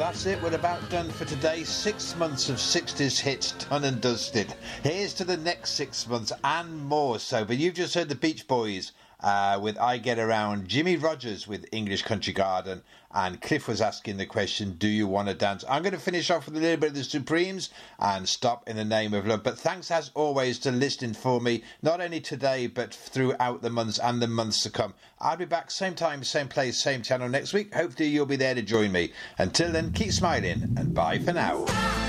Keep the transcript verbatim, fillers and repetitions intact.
that's it. We're about done for today. Six months of sixties hits done and dusted. Here's to the next six months and more so. But you've just heard the Beach Boys uh, with I Get Around, Jimmy Rogers with English Country Garden, and Cliff was asking the question, do you want to dance? I'm going to finish off with a little bit of the Supremes and stop in the name of love. But thanks as always to listening for me, not only today but throughout the months and the months to come. I'll be back same time, same place, same channel next week. Hopefully you'll be there to join me. Until then, keep smiling and bye for now.